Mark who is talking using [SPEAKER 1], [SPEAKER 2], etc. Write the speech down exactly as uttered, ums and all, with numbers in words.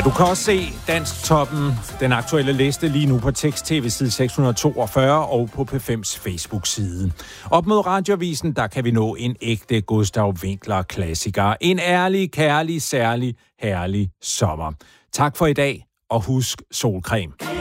[SPEAKER 1] Du kan også se Dansktoppen, den aktuelle liste lige nu på Tekst-T V side seks hundrede toogfyrre og på P fem's Facebook-side. Op mod Radioavisen, der kan vi nå en ægte Gustav Winckler-klassiker. En ærlig, kærlig, særlig, herlig sommer. Tak for i dag, og husk solcreme.